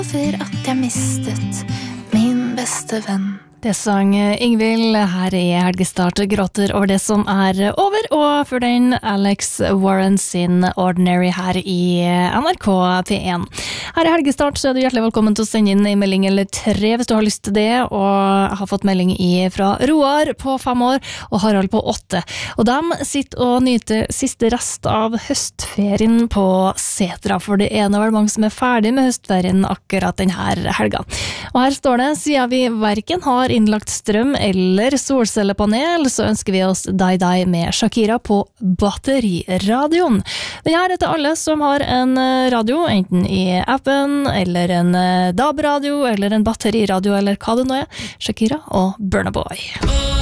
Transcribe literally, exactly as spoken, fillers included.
For at jeg mistet min beste venn. Det sang Ingvild her i Helgestart, gråter over det som er over, og for den Alex Warren sin Ordinary her i N R K P én. Her i Helgestart så er du hjertelig velkommen til å sende inn en melding eller tre hvis du har lyst til det, og jeg har fått melding i fra Roar på fem år og Harald på åtte. Og de sitter og nyter siste rest av høstferien på Setra, for det er vel mange som er ferdig med høstferien akkurat denne helga. Og her står det, siden vi hverken har innlagt strøm eller solcellepanel, så ønsker vi oss Die Die med Shakira på batteriradioen. Den her er til alle som har en radio, enten i appen, eller en D A B-radio, eller en batteriradio, eller hva det nå er. Shakira og Burna Boy.